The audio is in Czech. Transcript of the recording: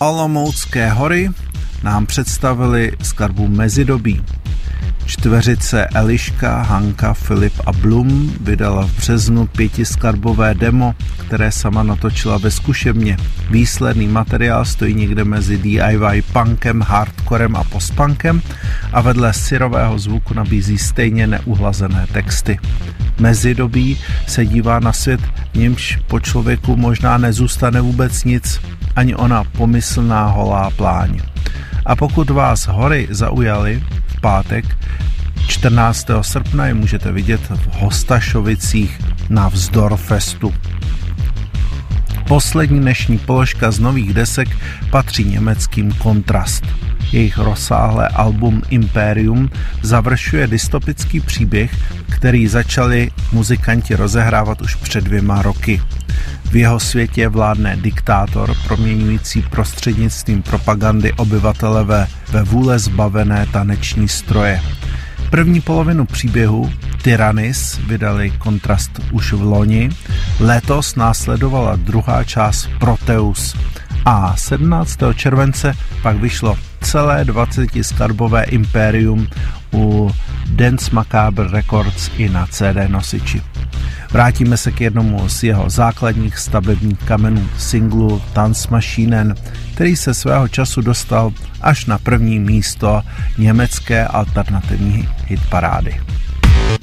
Olomoucké hory nám představili skladbu Mezidobí. Čtveřice Eliška, Hanka, Filip a Blum vydala v březnu 5skladbové demo, které sama natočila ve zkušebně. Výsledný materiál stojí někde mezi DIY punkem, hardcorem a postpunkem a vedle syrového zvuku nabízí stejně neuhlazené texty. Mezidobí se dívá na svět, v němž po člověku možná nezůstane vůbec nic, ani ona pomyslná holá pláň. A pokud vás hory zaujaly, v pátek 14. srpna je můžete vidět v Hostašovicích na Vzdorfestu. Poslední dnešní položka z nových desek patří německým Kontrast. Jejich rozsáhlé album Imperium završuje dystopický příběh, který začali muzikanti rozehrávat už před 2 roky. V jeho světě vládne diktátor, proměňující prostřednictvím propagandy obyvatele ve vůle zbavené taneční stroje. První polovinu příběhu Tyrannis vydali Kontrast už v loni, letos následovala druhá část Proteus a 17. července pak vyšlo celé 20skladbové Imperium u Dance Macabre Records i na CD nosiči. Vrátíme se k jednomu z jeho základních stavebních kamenů singlu Tanzmaschinen, který se svého času dostal až na první místo německé alternativní hitparády.